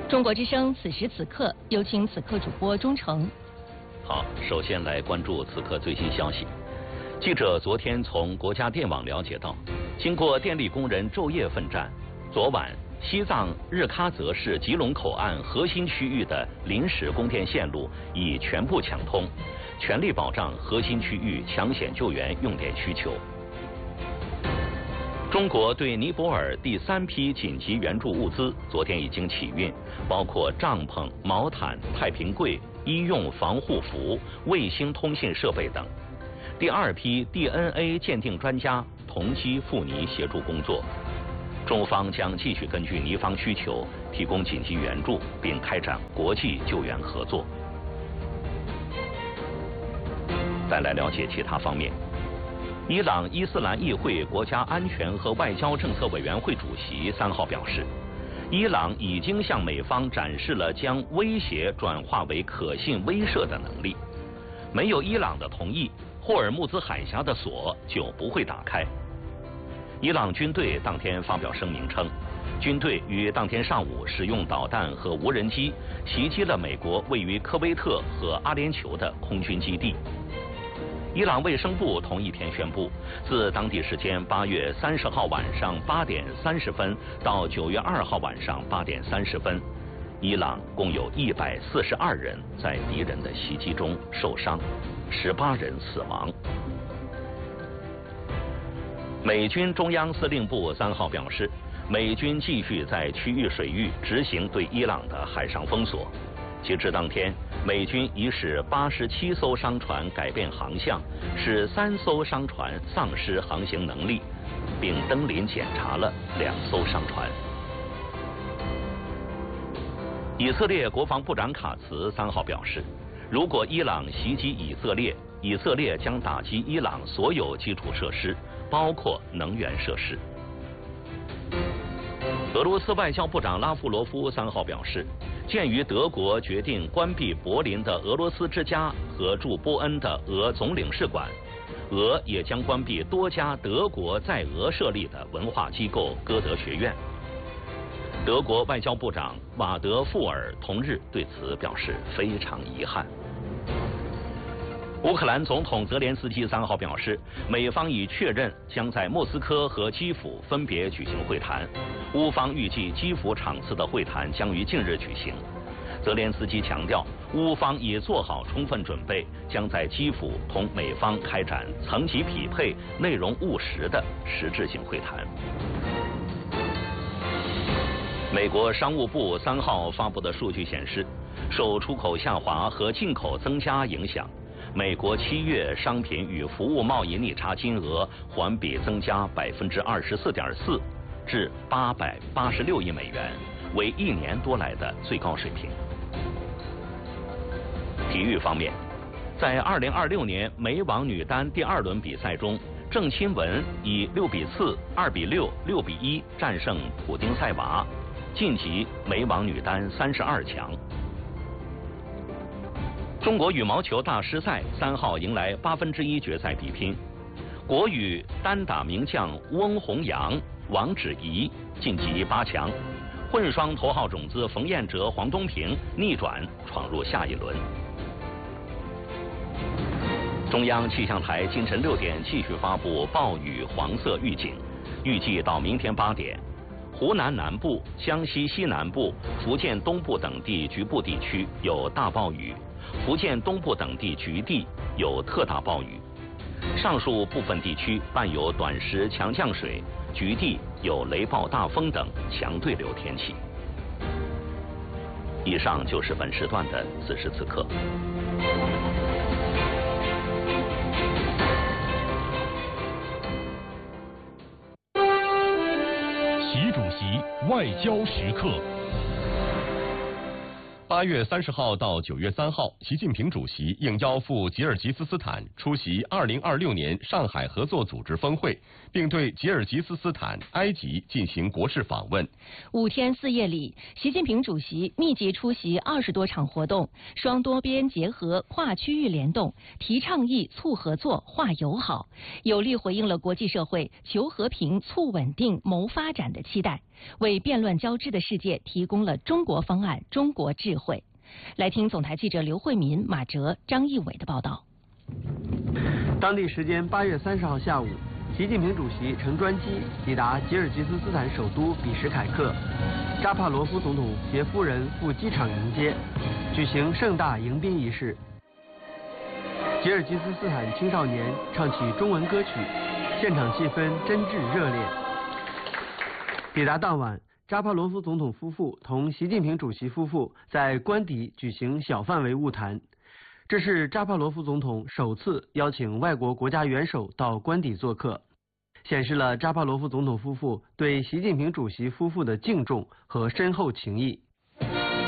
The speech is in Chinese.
中国之声此时此刻，有请此刻主播钟诚。 好，首先来关注此刻最新消息。记者昨天从国家电网了解到，经过电力工人昼夜奋战，昨晚西藏日喀则市吉隆口岸核心区域的临时供电线路已全部抢通，全力保障核心区域抢险救援用电需求。中国对尼泊尔第3批紧急援助物资昨天已经起运，包括帐篷、毛毯、太平柜、医用防护服、卫星通信设备等。第2批 DNA 鉴定专家同机赴尼协助工作。中方将继续根据尼方需求提供紧急援助，并开展国际救援合作。再来了解其他方面。伊朗伊斯兰议会国家安全和外交政策委员会主席3号表示，伊朗已经向美方展示了将威胁转化为可信威慑的能力。没有伊朗的同意，霍尔木兹海峡的锁就不会打开。伊朗军队当天发表声明称，军队于当天上午使用导弹和无人机袭击了美国位于科威特和阿联酋的空军基地。伊朗卫生部同一天宣布，自当地时间8月30号晚上8点30分到9月2号晚上8点30分，伊朗共有142人在敌人的袭击中受伤，18人死亡。美军中央司令部3号表示，美军继续在区域水域执行对伊朗的海上封锁。截至当天，美军已使87艘商船改变航向，使3艘商船丧失航行能力，并登临检查了2艘商船。以色列国防部长卡茨3号表示，如果伊朗袭击以色列，以色列将打击伊朗所有基础设施，包括能源设施。俄罗斯外交部长拉夫罗夫3号表示，鉴于德国决定关闭柏林的俄罗斯之家和驻波恩的俄总领事馆，俄也将关闭多家德国在俄设立的文化机构歌德学院。德国外交部长瓦德富尔同日对此表示非常遗憾。乌克兰总统泽连斯基3号表示，美方已确认将在莫斯科和基辅分别举行会谈，乌方预计基辅场次的会谈将于近日举行。泽连斯基强调，乌方已做好充分准备，将在基辅同美方开展层级匹配、内容务实的实质性会谈。美国商务部3号发布的数据显示，受出口下滑和进口增加影响，美国7月商品与服务贸易逆差金额环比增加24.4%，至886亿美元，为1年多来的最高水平。体育方面，在2026年美网女单第2轮比赛中，郑钦文以6比4、2比6、6比1战胜普丁塞娃，晋级美网女单32强。中国羽毛球大师赛3号迎来1/8决赛比拼，国羽单打名将翁宏阳、王芷怡晋级8强，混双头号种子冯彦哲、黄东萍逆转闯入下一轮。中央气象台清晨6点继续发布暴雨黄色预警，预计到明天8点，湖南南部、江西西南部、福建东部等地局部地区有大暴雨，福建东部等地局地有特大暴雨，上述部分地区伴有短时强降水，局地有雷暴大风等强对流天气。以上就是本时段的此时此刻。 习主席外交时刻。8月30号到9月3号，习近平主席应邀赴吉尔吉斯斯坦出席2026年上海合作组织峰会，并对吉尔吉斯斯坦、埃及进行国事访问。 5天4夜里，习近平主席密集出席20多场活动，双多边结合、跨区域联动，提倡议、促合作、化友好，有力回应了国际社会求和平、促稳定、谋发展的期待。 为辩论交织的世界提供了中国方案、中国智慧。来听总台记者刘慧民、马哲、张义伟的报道。 当地时间8月30号下午，习近平主席乘专机抵达吉尔吉斯斯坦首都比什凯克，扎帕罗夫总统携夫人赴机场迎接，举行盛大迎宾仪式。吉尔吉斯斯坦青少年唱起中文歌曲，现场气氛真挚热烈。抵达当晚，扎帕罗夫总统夫妇同习近平主席夫妇在官邸举行小范围晤谈，这是扎帕罗夫总统首次邀请外国国家元首到官邸做客，显示了扎帕罗夫总统夫妇对习近平主席夫妇的敬重和深厚情谊。